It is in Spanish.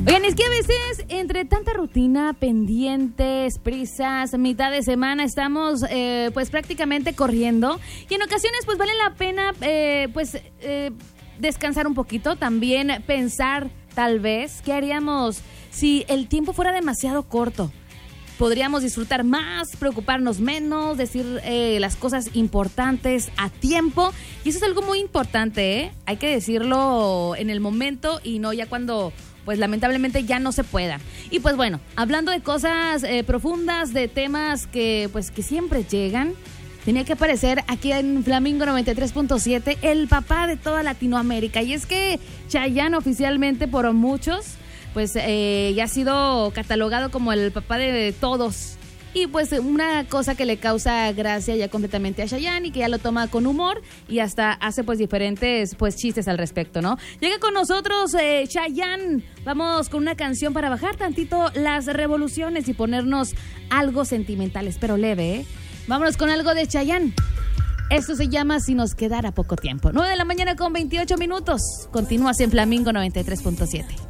Oigan, es que a veces entre tanta rutina, pendientes, prisas, mitad de semana estamos pues prácticamente corriendo y en ocasiones pues vale la pena descansar un poquito, también pensar tal vez qué haríamos si el tiempo fuera demasiado corto. Podríamos disfrutar más, preocuparnos menos, decir las cosas importantes a tiempo. Y eso es algo muy importante, ¿eh? Hay que decirlo en el momento y no ya cuando, pues lamentablemente ya no se pueda. Y pues bueno, hablando de cosas profundas, de temas que siempre llegan, tenía que aparecer aquí en Flamingo 93.7 el papá de toda Latinoamérica. Y es que Chayanne oficialmente por muchos pues ya ha sido catalogado como el papá de todos. Y pues una cosa que le causa gracia ya completamente a Chayanne y que ya lo toma con humor y hasta hace pues diferentes pues chistes al respecto, ¿no? Llega con nosotros Chayanne. Vamos con una canción para bajar tantito las revoluciones y ponernos algo sentimentales, pero leve, ¿eh? Vámonos con algo de Chayanne. Esto se llama Si nos quedara poco tiempo. 9 de la mañana con 28 minutos. Continúas en Flamingo 93.7.